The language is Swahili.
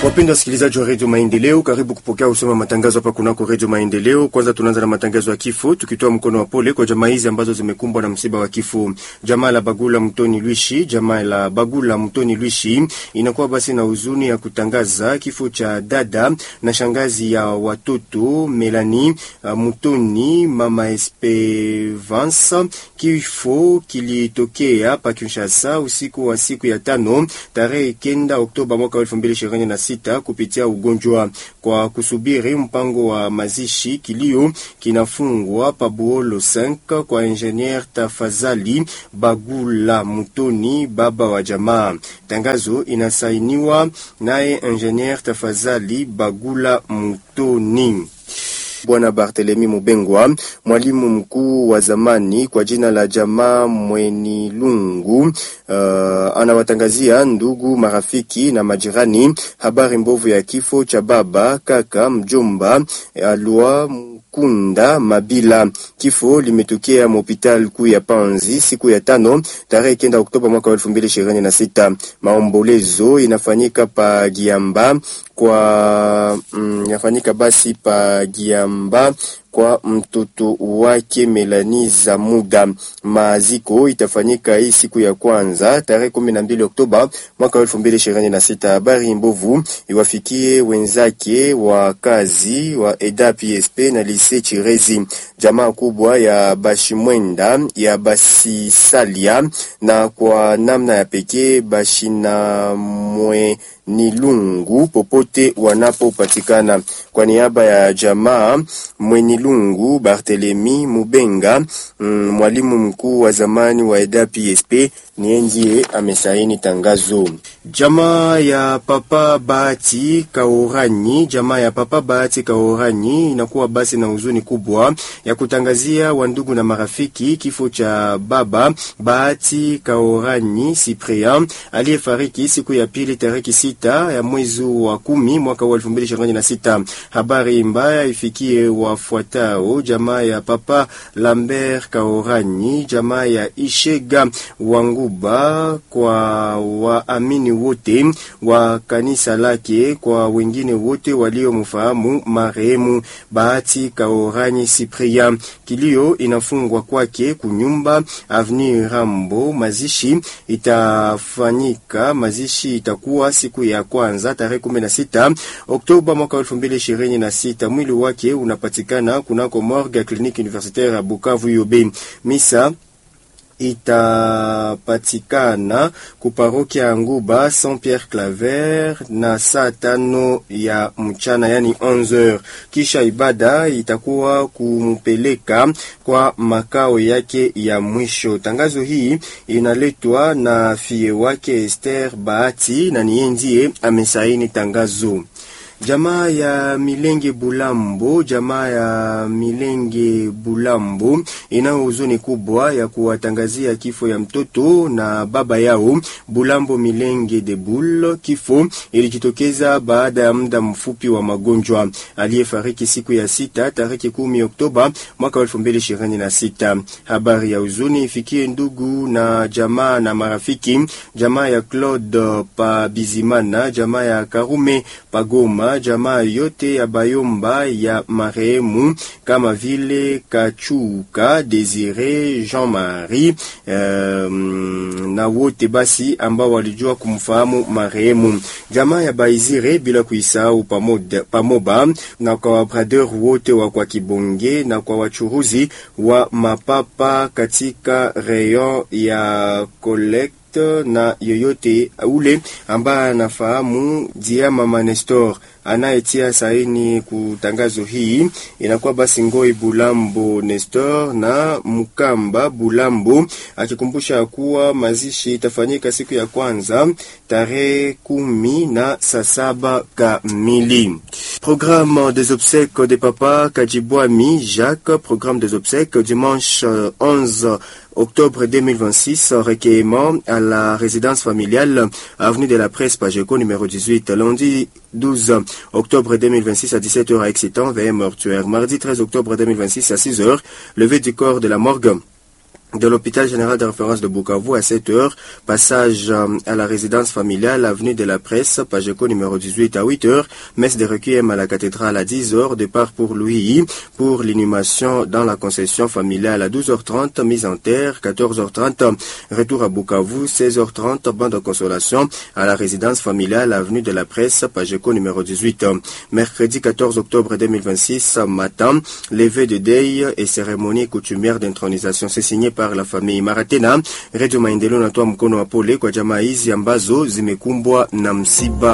Wapenda wasikilizaji wa Radio Maendeleo, karibu kupokea usoma matangazo hapa kunako Radio Maendeleo. Kwanza tunaanza na matangazo ya kifo, tukitoa mkono wa pole kwa jamaa hizi ambazo zimekumbwa na msiba wa kifo. Jamaa la Bagula Mtoni Lwishi, jamaa la Bagula Mtoni Lwishi inakuwa basi na huzuni ya kutangaza kifo cha dada na shangazi ya watoto Melanie Mtoni, mama Esperance. Kifo kilitokea pa Kinshasa usiku wa siku ya 5 tarehe 9 Oktoba mwaka 2026 kupitia ugonjwa. Kwa kusubiri mpango wa mazishi, kilio kinafungwa pa Buolo 5 kwa Engineer Tafazali Bagula Mtoni, baba wa jamaa. Tangazo inasainiwa naye Engineer Tafazali Bagula Mtoni. Bwana Barthelemy Mubengwa, mwalimu mkuu wa zamani kwa jina la jamaa Mwenilungu, anawatangazia ndugu, marafiki na majirani habari mbovu ya kifo cha baba, kaka, mjomba Alua Kunda Mabila. Kifo limetokea hospitali kuu ya Panzi siku ya 5 tarehe 9 Oktoba mwaka 2026. Maombolezo inafanyika pa Giamba kwa mtoto wake Melanie za muda. Maziko itafanyika hii siku ya kwanza tarehe 12 Oktoba mwaka 2026. Habari mbovu iwafikie wenzake wa kazi wa EDA PSP na Lycée Chirezi, jamaa kubwa ya Bashimwenda ya Basisalia, na kwa namna ya pekee Bashina Mwenilungu popote wanapopatikana. Kwa niaba ya jamaa Mwenilungu, Barthelemy Mubenga, mwalimu mkuu wa zamani wa EDA PSP, ndiye amesaini tangazo. Jamaa ya Papa Bahati Kaoranyi inakuwa basi na huzuni kubwa ya kutangazia wandugu na marafiki kifo cha baba Bahati Kaoranyi Cyprien aliyefariki siku ya pili tarehe 6 ya mwezi wa 10 mwaka 2026. Habari mbaya ifikie wafuatao: jamaa ya Papa Lambert Kaoranyi, jamaa ya Ishega Wanguba, kwa waamini wote wa kanisa lake, kwa wengine wote waliomfahamu marehemu Bahati Kaoranyi Cyprien. Kilio inafungwa kwake kunyumba Avenue Rambo. Mazishi itakuwa siku ya kwanza tarehe 16 Oktoba mwaka 2026. Mwili wake unapatikana kunako morgue ya Clinique Universitaire ya Bukavu Yobe. Misa itapatikana kuparokia ya Nguba Saint Pierre Claver na saa 5 ya mchana, yani 11h. Kisha ibada itakuwa kumpeleka kwa makao yake ya mwisho. Tangazo hii inaletwa na fie wake Esther Bahati na ndiye amesaini tangazo. Jamaa ya Milenge Bulambo ina huzuni kubwa ya kuwatangazia kifo ya mtoto na baba yao Bulambo Milenge de Boule. Kifo ilijitokeza baada ya muda mfupi wa magonjwa. Aliyefariki siku ya 6 tarehe 10 Oktoba mwaka 2026. Habari ya huzuni ifikie ndugu na jamaa na marafiki, jamaa ya Claude pa Bizimana, jamaa ya Karume Pagoma, jamaa yote ya Bayomba ya marehemu kama vile Kachuka Desire Jean-Marie, na wote basi ambao walijua kumfahamu marehemu. Jamaa ya Baizire bila kuisahau Pamoba, na kwa brother wote wa kwa Kibonge, na kwa wachuruzi wa mapapa katika rayon ya Collecte, na yoyote ule ambaye anafahamu dia Mama Nestor anayetia saini kutangazo hii. Inakuwa basi Ngoi Bulambo Nestor na Mukamba Bulambo, akikumbusha kuwa mazishi itafanyika siku ya kwanza tarehe 10 na saa 7 kamili. Programme des obsèques de Papa Kajibwami Jacques, programme des obsèques dimanche 11 octobre 2026, recueillement à la résidence familiale, avenue de la Presse, Pageco, numéro 18. Lundi 12 octobre 2026 à 17h à Excitant, veille mortuaire. Mardi 13 octobre 2026 à 6h, levée du corps de la morgue de l'hôpital général de référence de Bukavu à 7h, passage à la résidence familiale, avenue de la Presse, Pageco numéro 18 à 8h, messe de requiem à la cathédrale à 10h, départ pour Louis, pour l'inhumation dans la concession familiale à 12h30, mise en terre, 14h30, retour à Bukavu, 16h30, banc de consolation à la résidence familiale, avenue de la Presse, Pageco numéro 18. Mercredi 14 octobre 2026, matin, levée de deuil et cérémonie coutumière d'intronisation. C'est signé par la famille Maratena. Radio Maendeleo natoa mkono wa pole kwa jamaa hizi ambazo zimekumbwa na msiba